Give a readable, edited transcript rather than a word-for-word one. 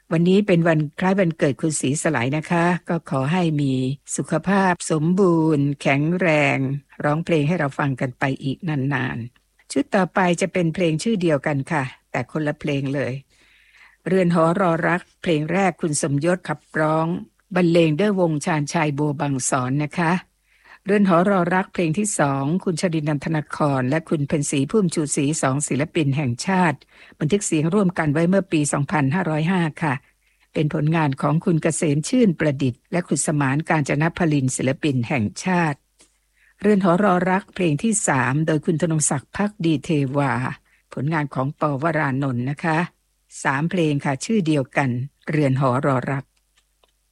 วันนี้เป็นวันคล้ายวันเกิดคุณศรีสลายนะคะก็ขอให้มีสุขภาพสมบูรณ์แข็งแรงร้องเพลงให้เราฟังกันไปอีกนานๆชุดต่อไปจะเป็นเพลงชื่อเดียวกันค่ะแต่คนละเพลงเลยเรือนหอรอรักเพลงแรกคุณสมยศขับร้องบรรเลงด้วยวงชาญชัยบัวบางสอนนะคะเรือนหอรอรักเพลงที่สองคุณชรินันท์ ธนครและคุณเพ็ญศรีพุ่มชูศรีสองศิลปินแห่งชาติบันทึกเสียงร่วมกันไว้เมื่อปี 2505 ค่ะเป็นผลงานของคุณเกษมชื่นประดิษฐ์และคุณสมานกาญจนพลินศิลปินแห่งชาติเรือนหอรอรักเพลงที่สามโดยคุณธนงศักดิ์ภักดีเทวาผลงานของปวรานนท์นะคะ3 เพลงค่ะชื่อเดียวกันเรือนหอรอรัก